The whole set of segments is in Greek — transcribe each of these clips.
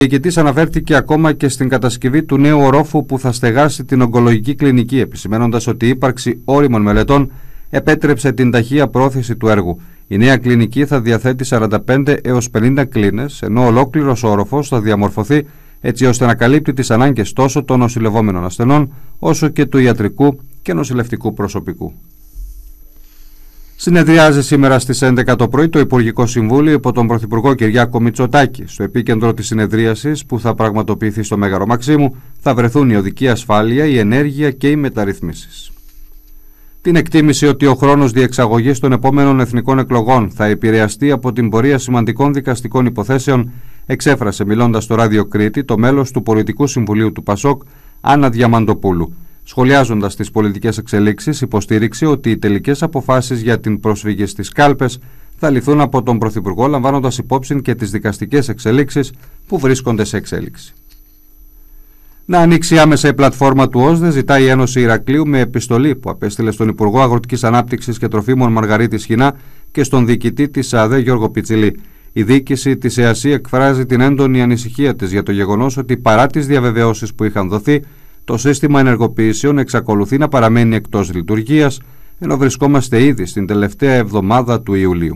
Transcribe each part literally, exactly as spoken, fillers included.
Ο διοικητής αναφέρθηκε ακόμα και στην κατασκευή του νέου ορόφου που θα στεγάσει την ογκολογική κλινική, επισημαίνοντας ότι η ύπαρξη όριμων μελετών επέτρεψε την ταχεία πρόθεση του έργου. Η νέα κλινική θα διαθέτει σαράντα πέντε έως πενήντα κλίνες, ενώ ολόκληρος όροφος θα διαμορφωθεί έτσι ώστε να καλύπτει τις ανάγκες τόσο των νοσηλευόμενων ασθενών όσο και του ιατρικού και νοσηλευτικού προσωπικού. Συνεδριάζει σήμερα στις έντεκα το πρωί το Υπουργικό Συμβούλιο υπό τον Πρωθυπουργό Κυριάκο Μητσοτάκη. Στο επίκεντρο της συνεδρίασης, που θα πραγματοποιηθεί στο Μέγαρο Μαξίμου, θα βρεθούν η οδική ασφάλεια, η ενέργεια και οι μεταρρυθμίσεις. Την εκτίμηση ότι ο χρόνος διεξαγωγής των επόμενων εθνικών εκλογών θα επηρεαστεί από την πορεία σημαντικών δικαστικών υποθέσεων, εξέφρασε μιλώντας στο Ράδιο Κρήτη το μέλος του Πολιτικού Συμβουλίου του Πασόκ, Άννα Διαμαντοπούλου. Σχολιάζοντας τις πολιτικές εξελίξεις, υποστήριξε ότι οι τελικές αποφάσεις για την προσφυγή στις κάλπες θα ληφθούν από τον Πρωθυπουργό, λαμβάνοντας υπόψη και τις δικαστικές εξελίξεις που βρίσκονται σε εξέλιξη. Να ανοίξει άμεσα η πλατφόρμα του ΟΣΔΕ, ζητάει η Ένωση Ηρακλείου με επιστολή που απέστειλε στον Υπουργό Αγροτικής Ανάπτυξης και Τροφίμων Μαργαρίτη Σχοινά και στον διοικητή της ΑΔΕ Γιώργο Πιτσιλή. Η διοίκηση της ΕΑΣΥ εκφράζει την έντονη ανησυχία της για το γεγονός ότι παρά τις διαβεβαιώσεις που είχαν δοθεί, το σύστημα ενεργοποιήσεων εξακολουθεί να παραμένει εκτός λειτουργίας, ενώ βρισκόμαστε ήδη στην τελευταία εβδομάδα του Ιουλίου.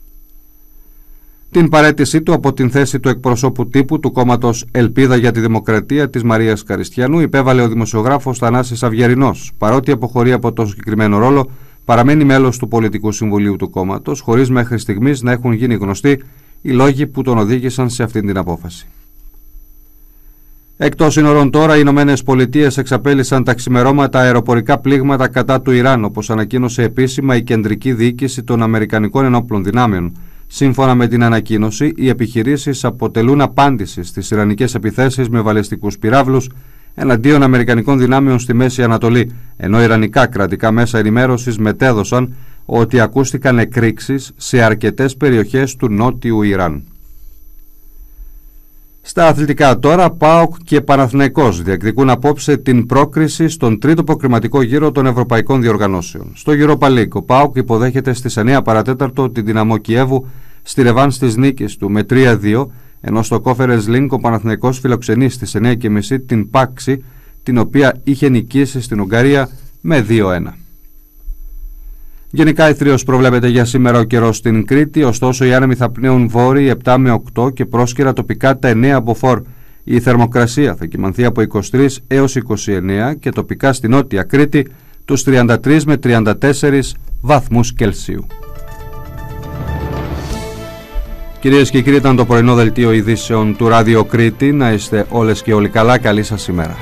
Την παραίτησή του από την θέση του εκπροσώπου τύπου του κόμματος Ελπίδα για τη Δημοκρατία της Μαρίας Καριστιανού υπέβαλε ο δημοσιογράφος Θανάσης Αυγερινός. Παρότι αποχωρεί από τον συγκεκριμένο ρόλο, παραμένει μέλος του Πολιτικού Συμβουλίου του κόμματος, χωρίς μέχρι στιγμής να έχουν γίνει γνωστοί οι λόγοι που τον οδήγησαν σε αυτή την απόφαση. Εκτός σύνορων τώρα, οι Ηνωμένες Πολιτείες εξαπέλυσαν τα ξημερώματα αεροπορικά πλήγματα κατά του Ιράν, όπως ανακοίνωσε επίσημα η Κεντρική Διοίκηση των Αμερικανικών Ενόπλων Δυνάμεων. Σύμφωνα με την ανακοίνωση, οι επιχειρήσεις αποτελούν απάντηση στις ιρανικές επιθέσεις με βαλιστικούς πυράβλους εναντίον Αμερικανικών δυνάμεων στη Μέση Ανατολή, ενώ ιρανικά κρατικά μέσα ενημέρωσης μετέδωσαν ότι ακούστηκαν εκρήξεις σε αρκετές περιοχές του νότιου Ιράν. Στα αθλητικά τώρα, ΠΑΟΚ και Παναθηναϊκός διεκδικούν απόψε την πρόκριση στον τρίτο προκριματικό γύρο των Ευρωπαϊκών Διοργανώσεων. Στο Europa League, ο ΠΑΟΚ υποδέχεται στις εννιά παρατέταρτο την Δυναμό Κιέβου στη ρεβάνς της νίκης του με τρία δύο, ενώ στο Conference League ο Παναθηναϊκός φιλοξενεί στις εννιά και μισή την Πάξη, την οποία είχε νικήσει στην Ουγγαρία με δύο ένα. Γενικά ηθρείως προβλέπεται για σήμερα ο καιρός στην Κρήτη, ωστόσο οι άνεμοι θα πνέουν βόρειοι επτά με οκτώ και πρόσκαιρα τοπικά τα εννέα από φορ. Η θερμοκρασία θα κυμανθεί από είκοσι τρεις έως είκοσι εννέα και τοπικά στην νότια Κρήτη τους τριάντα τρεις με τριάντα τέσσερις βαθμούς Κελσίου. Κυρίες και κύριοι, ήταν το πρωινό δελτίο ειδήσεων του Ράδιο Κρήτη. Να είστε όλες και όλοι καλά. Καλή σας ημέρα.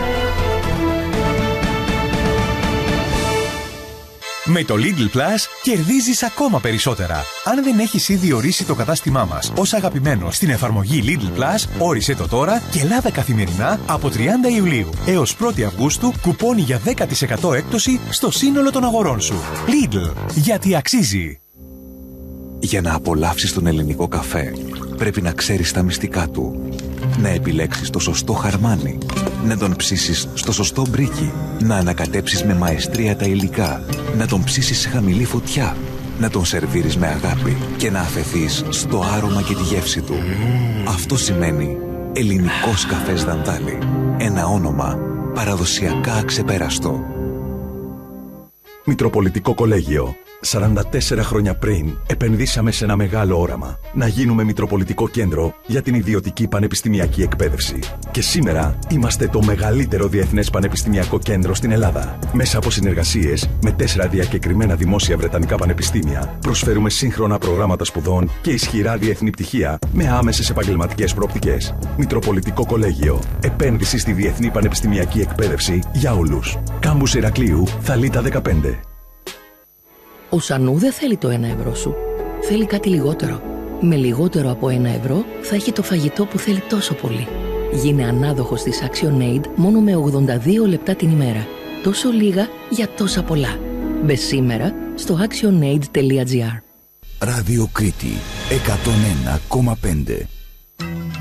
Με το Lidl Plus κερδίζεις ακόμα περισσότερα. Αν δεν έχεις ήδη ορίσει το κατάστημά μας ως αγαπημένο στην εφαρμογή Lidl Plus, όρισε το τώρα και λάβε καθημερινά από τριάντα Ιουλίου έως πρώτη Αυγούστου κουπόνι για δέκα τοις εκατό έκπτωση στο σύνολο των αγορών σου. Lidl, γιατί αξίζει. Για να απολαύσεις τον ελληνικό καφέ, πρέπει να ξέρεις τα μυστικά του. Να επιλέξεις το σωστό χαρμάνι, να τον ψήσεις στο σωστό μπρίκι, να ανακατέψεις με μαεστρία τα υλικά, να τον ψήσεις σε χαμηλή φωτιά, να τον σερβίρεις με αγάπη και να αφεθείς στο άρωμα και τη γεύση του. Mm. Αυτό σημαίνει ελληνικός καφές Δαντάλη. Ένα όνομα παραδοσιακά αξεπέραστο. Μητροπολιτικό Κολέγιο. σαράντα τέσσερα χρόνια πριν επενδύσαμε σε ένα μεγάλο όραμα. Να γίνουμε Μητροπολιτικό Κέντρο για την ιδιωτική πανεπιστημιακή εκπαίδευση. Και σήμερα είμαστε το μεγαλύτερο διεθνές πανεπιστημιακό κέντρο στην Ελλάδα. Μέσα από συνεργασίες με τέσσερα διακεκριμένα δημόσια βρετανικά πανεπιστήμια, προσφέρουμε σύγχρονα προγράμματα σπουδών και ισχυρά διεθνή πτυχία με άμεσες επαγγελματικές προοπτικές. Μητροπολιτικό Κολέγιο. Επένδυση στη διεθνή πανεπιστημιακή εκπαίδευση για όλους. Κάμπους Ηρακλείου, Θαλίτα δεκαπέντε. Ο Σανού δεν θέλει το ένα ευρώ σου. Θέλει κάτι λιγότερο. Με λιγότερο από ένα ευρώ θα έχει το φαγητό που θέλει τόσο πολύ. Γίνε ανάδοχος της ActionAid μόνο με ογδόντα δύο λεπτά την ημέρα. Τόσο λίγα για τόσα πολλά. Μπες σήμερα στο actionaid τελεία gr. Ράδιο Κρήτη εκατόν ένα κόμμα πέντε.